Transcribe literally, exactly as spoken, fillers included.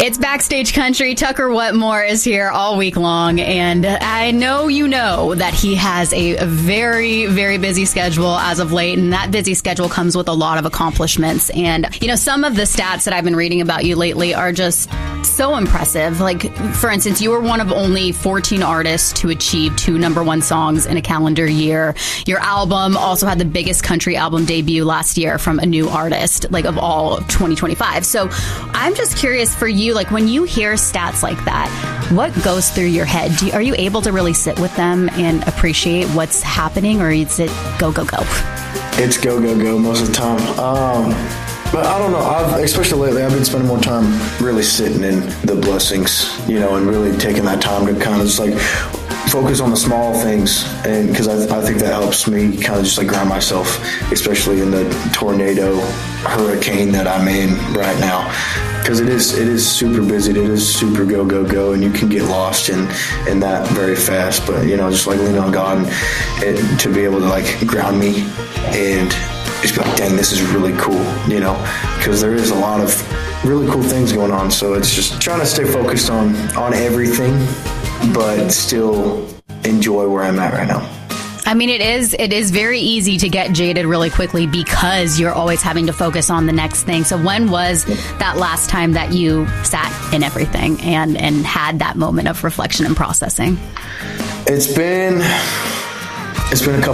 It's Backstage Country. Tucker Wetmore is here all week long, and I know you know that he has a very, very busy schedule as of late, and that busy schedule comes with a lot of accomplishments. And, you know, some of the stats that I've been reading about you lately are just so impressive. Like, for instance, you were one of only fourteen artists to achieve two number one songs in a calendar year. Your album also had the biggest country album debut last year from a new artist, like, of all of twenty twenty-five. So I'm just curious for you, like, when you hear stats like that, what goes through your head? Do you, are you able to really sit with them and appreciate what's happening, or is it go, go, go? It's go, go, go most of the time. Um, but I don't know. I've, especially lately, I've been spending more time really sitting in the blessings, you know, and really taking that time to kind of just like focus on the small things, and because I, I think that helps me kind of just like ground myself, especially in the tornado hurricane that I'm in right now. Because it is it is super busy, it is super go, go, go, and you can get lost in, in that very fast. But, you know, just like lean on God and, and to be able to like ground me and just be like, dang, this is really cool, you know, because there is a lot of really cool things going on. So it's just trying to stay focused on, on everything, but still enjoy where I'm at right now. I mean, it is it is very easy to get jaded really quickly because you're always having to focus on the next thing. So when was that last time that you sat in everything and, and had that moment of reflection and processing? It's been, it's been a couple